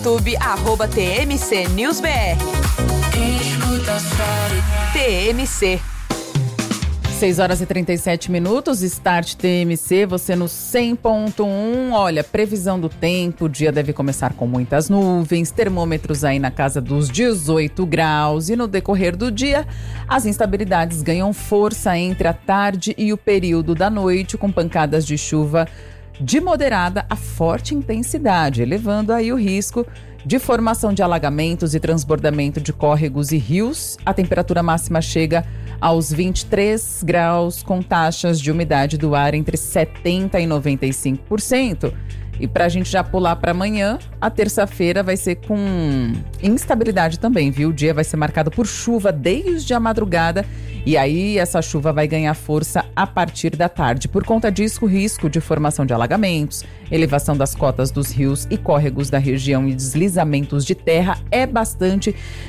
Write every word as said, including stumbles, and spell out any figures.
YouTube, arroba T M C News B R. T M C. seis horas e trinta e sete minutos, Start T M C, você no cem ponto um. Olha, previsão do tempo, o dia deve começar com muitas nuvens, termômetros aí na casa dos dezoito graus e no decorrer do dia, as instabilidades ganham força entre a tarde e o período da noite, com pancadas de chuva de moderada a forte intensidade, elevando aí o risco de formação de alagamentos e transbordamento de córregos e rios. A temperatura máxima chega aos vinte e três graus, com taxas de umidade do ar entre setenta por cento e noventa e cinco por cento. E para a gente já pular para amanhã, a terça-feira vai ser com instabilidade também, viu? O dia vai ser marcado por chuva desde a madrugada e aí essa chuva vai ganhar força a partir da tarde. Por conta disso, o risco de formação de alagamentos, elevação das cotas dos rios e córregos da região e deslizamentos de terra é bastante